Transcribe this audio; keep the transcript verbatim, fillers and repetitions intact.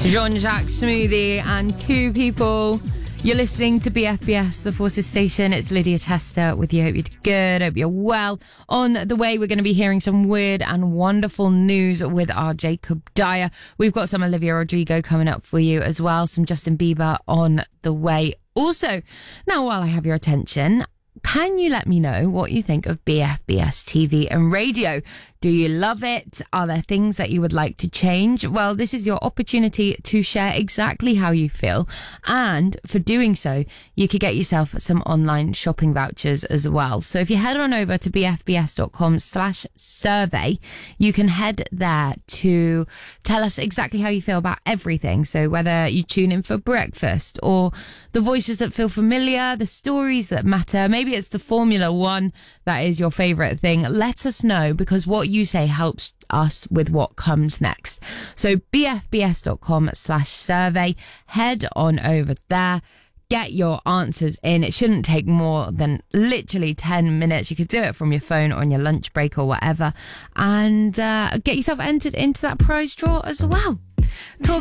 Jean-Jacques Smoothie and Two People. You're listening to B F B S, the Forces Station. It's Lydia Tester with you. Hope you're good. Hope you're well. On the way, we're going to be hearing some weird and wonderful news with our Jacob Dyer. We've got some Olivia Rodrigo coming up for you as well. Some Justin Bieber on the way. Also, now while I have your attention, can you let me know what you think of B F B S T V and radio? Do you love it? Are there things that you would like to change? Well, this is your opportunity to share exactly how you feel. And for doing so, you could get yourself some online shopping vouchers as well. So if you head on over to bfbs.com slash survey, you can head there to tell us exactly how you feel about everything. So whether you tune in for breakfast or the voices that feel familiar, the stories that matter, maybe it's the Formula One that is your favourite thing. Let us know, because what you say helps us with what comes next. So bfbs.com slash survey. Head on over there. Get your answers in. It shouldn't take more than literally ten minutes. You could do it from your phone or on your lunch break or whatever. And uh, get yourself entered into that prize draw as well. Talk